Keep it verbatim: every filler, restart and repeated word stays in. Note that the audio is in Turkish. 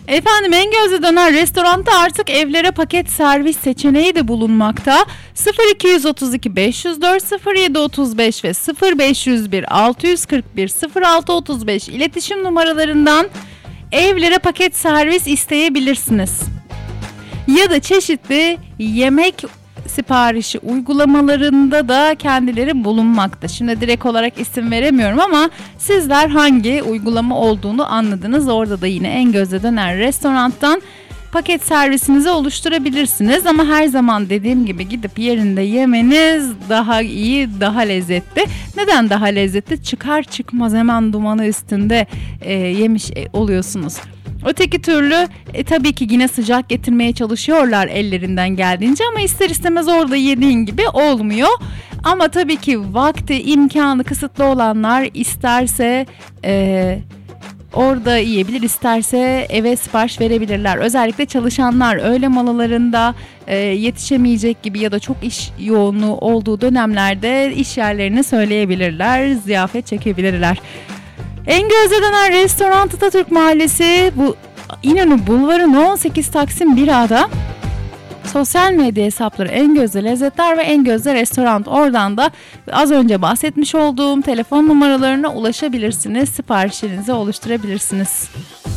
Efendim, Engöz'e dönen restoranda artık evlere paket servis seçeneği de bulunmakta. sıfır iki otuz iki beş yüz dört sıfır yedi otuz beş ve sıfır beş yüz bir altı yüz kırk bir sıfır altı otuz beş iletişim numaralarından evlere paket servis isteyebilirsiniz. Ya da çeşitli yemek siparişi uygulamalarında da kendileri bulunmakta. Şimdi direkt olarak isim veremiyorum ama sizler hangi uygulama olduğunu anladınız. Orada da yine Engöz'e dönen restorandan paket servisinizi oluşturabilirsiniz. Ama her zaman dediğim gibi gidip yerinde yemeniz daha iyi, daha lezzetli. Neden daha lezzetli? Çıkar çıkmaz hemen dumanı üstünde e, yemiş oluyorsunuz. Öteki türlü e, tabii ki yine sıcak getirmeye çalışıyorlar ellerinden geldiğince ama ister istemez orada yediğin gibi olmuyor. Ama tabii ki vakti, imkanı kısıtlı olanlar isterse e, orada yiyebilir, isterse eve sipariş verebilirler. Özellikle çalışanlar öğle molalarında e, yetişemeyecek gibi ya da çok iş yoğunluğu olduğu dönemlerde iş yerlerini söyleyebilirler, ziyafet çekebilirler. Engöz'e dönen restoran Atatürk Mahallesi, bu İnönü Bulvarı No on sekiz Taksim bir A'da. Sosyal medya hesapları Engöz'de Lezzetler ve Engöz'de Restoran. Oradan da az önce bahsetmiş olduğum telefon numaralarına ulaşabilirsiniz. Siparişlerinizi oluşturabilirsiniz.